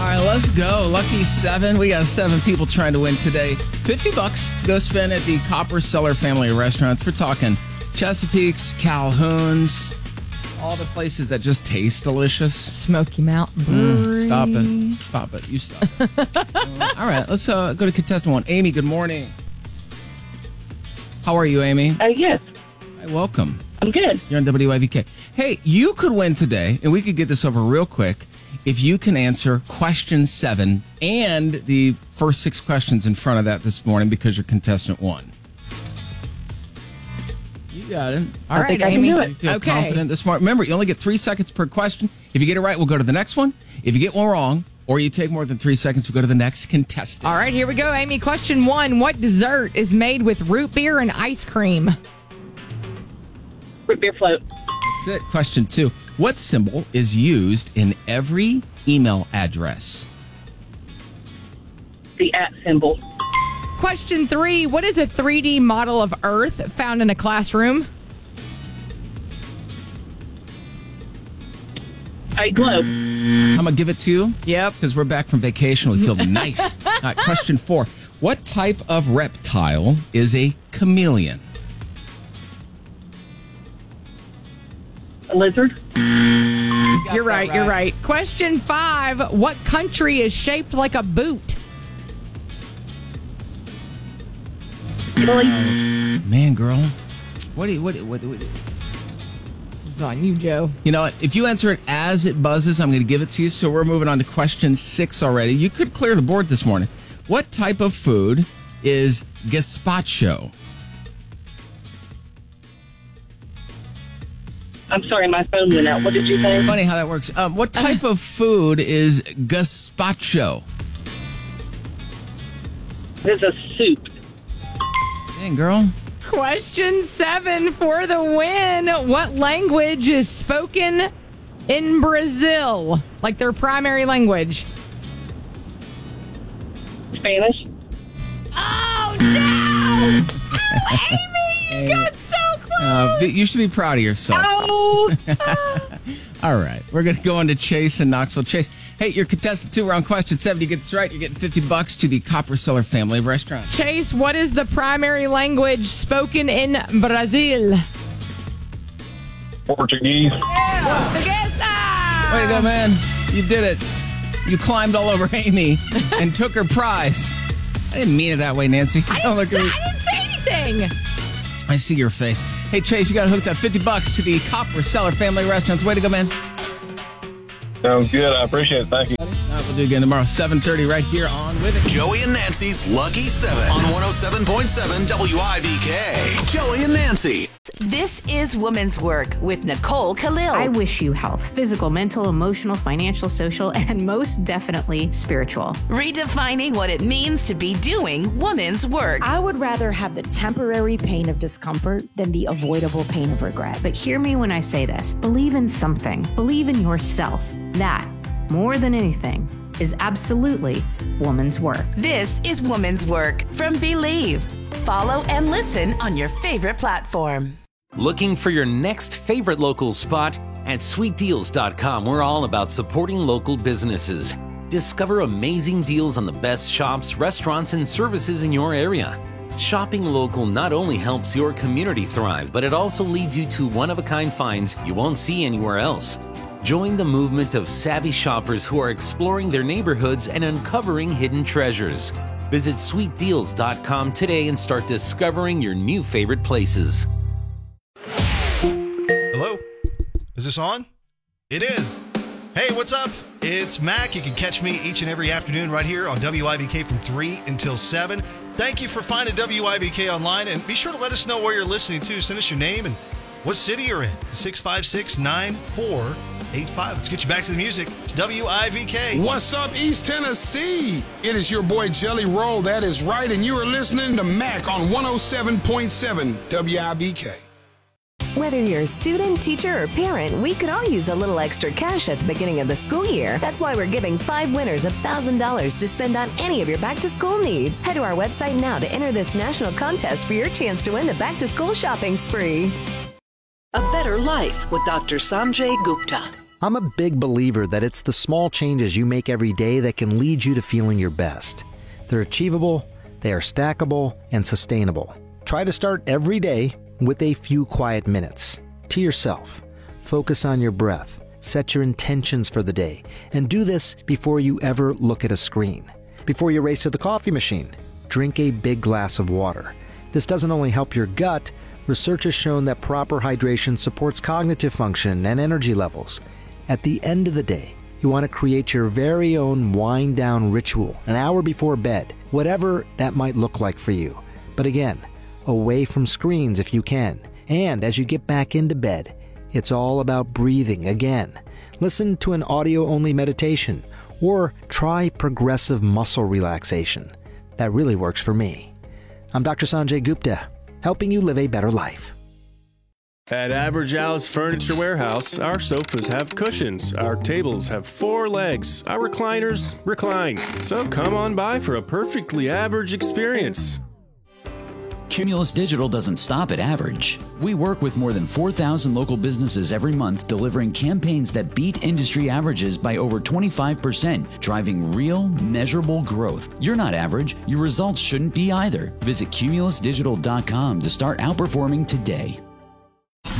All right, let's go. Lucky 7. We got 7 people trying to win today. $50 to go spend at the Copper Cellar family of restaurants. We're talking Chesapeake's, Calhoun's, all the places that just taste delicious. Smoky Mountain Brewery. Stop it. Stop it. You stop. All right, let's go to contestant 1. Amy, good morning. How are you, Amy? Yes. Hi, welcome. I'm good. You're on WIVK. Hey, you could win today, and we could get this over real quick, if you can answer question 7 and the first 6 questions in front of that this morning because you're contestant 1. You got it. All right, I Amy. can do it. You feel confident this morning. Remember, you only get 3 seconds per question. If you get it right, we'll go to the next one. If you get one wrong, or you take more than 3 seconds, we'll go to the next contestant. All right, here we go, Amy. Question 1. What dessert is made with root beer and ice cream? Root beer float. That's it. Question 2. What symbol is used in every email address? The @ symbol. Question 3. What is a 3D model of Earth found in a classroom? A globe. I'm going to give it to you. Yep. Because we're back from vacation. We feel nice. All right, question 4. What type of reptile is a chameleon? A lizard. You're right. You're right. Question 5. What country is shaped like a boot? Italy. Man, girl. What? This is on you, Joe. You know what? If you answer it as it buzzes, I'm going to give it to you. So we're moving on to question 6 already. You could clear the board this morning. What type of food is gazpacho? I'm sorry, my phone went out. What did you say? Funny how that works. What type of food is gazpacho? There's a soup. Dang, girl. Question 7 for the win. What language is spoken in Brazil? Like their primary language. Spanish. Oh, no! Oh, Amy, you got so close. You should be proud of yourself. Oh. All right. We're going to go on to Chase in Knoxville. Chase, hey, you're contestant 2. We're on question 7. You get this right, you're getting $50 to the Copper Cellar family of restaurants. Chase, what is the primary language spoken in Brazil? Portuguese. Yeah. Way to go, man. You did it. You climbed all over Amy and took her prize. I didn't mean it that way, Nancy. I didn't say anything. I see your face. Hey, Chase, you got to hook that $50 to the Copper Cellar family of restaurants. Way to go, man. Sounds good. I appreciate it. Thank you. All right, we'll do it again tomorrow, 7:30 right here on With It. Joey and Nancy's Lucky 7 on 107.7 WIVK. Joey and Nancy. This is Woman's Work with Nicole Khalil. I wish you health, physical, mental, emotional, financial, social, and most definitely spiritual. Redefining what it means to be doing woman's work. I would rather have the temporary pain of discomfort than the avoidable pain of regret. But hear me when I say this. Believe in something. Believe in yourself. That, more than anything, is absolutely woman's work. This is Woman's Work from Believe. Follow and listen on your favorite platform. Looking for your next favorite local spot? At sweetdeals.com, we're all about supporting local businesses. Discover amazing deals on the best shops, restaurants, and services in your area. Shopping local not only helps your community thrive, but it also leads you to one-of-a-kind finds you won't see anywhere else. Join the movement of savvy shoppers who are exploring their neighborhoods and uncovering hidden treasures. Visit sweetdeals.com today and start discovering your new favorite places. Hello? Is this on? It is. Hey, what's up? It's Mac. You can catch me each and every afternoon right here on WIBK from 3 until 7. Thank you for finding WIBK online, and be sure to let us know where you're listening to. Send us your name and what city you're in. 656-9485. Let's get you back to the music. It's WIVK. What's up, East Tennessee? It is your boy Jelly Roll. That is right, and you are listening to Mac on 107.7 WIBK. Whether you're a student, teacher, or parent, we could all use a little extra cash at the beginning of the school year. That's why we're giving 5 winners $1,000 to spend on any of your back-to-school needs. Head to our website now to enter this national contest for your chance to win the back-to-school shopping spree. A Better Life with Dr. Sanjay Gupta. I'm a big believer that it's the small changes you make every day that can lead you to feeling your best. They're achievable, they are stackable, and sustainable. Try to start every day with a few quiet minutes. To yourself. Focus on your breath. Set your intentions for the day. And do this before you ever look at a screen. Before you race to the coffee machine, drink a big glass of water. This doesn't only help your gut, research has shown that proper hydration supports cognitive function and energy levels. At the end of the day, you want to create your very own wind-down ritual an hour before bed, whatever that might look like for you. But again, away from screens if you can. And as you get back into bed, it's all about breathing again. Listen to an audio-only meditation or try progressive muscle relaxation. That really works for me. I'm Dr. Sanjay Gupta, helping you live a better life. At Average Al's Furniture Warehouse, our sofas have cushions, our tables have 4 legs, our recliners recline. So come on by for a perfectly average experience. Cumulus Digital doesn't stop at average. We work with more than 4,000 local businesses every month, delivering campaigns that beat industry averages by over 25%, driving real, measurable growth. You're not average. Your results shouldn't be either. Visit cumulusdigital.com to start outperforming today.